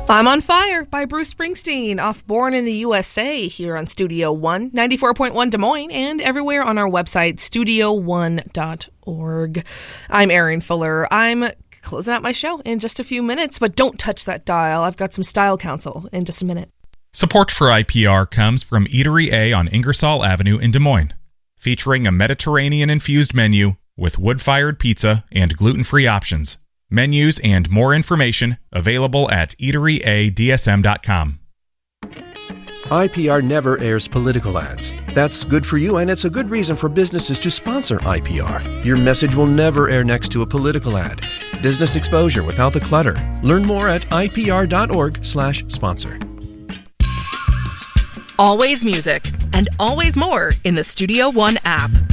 I'm on Fire by Bruce Springsteen, off Born in the USA here on Studio One, 94.1 Des Moines, and everywhere on our website, studio1.org. I'm Erin Fuller. I'm closing out my show in just a few minutes, but don't touch that dial. I've got some style counsel in just a minute. Support for IPR comes from Eatery A on Ingersoll Avenue in Des Moines, featuring a Mediterranean-infused menu with wood-fired pizza and gluten-free options. Menus and more information available at eateryadsm.com. IPR never airs political ads. That's good for you, and it's a good reason for businesses to sponsor IPR. Your message will never air next to a political ad. Business exposure without the clutter. Learn more at ipr.org/sponsor. Always music and always more in the Studio One app.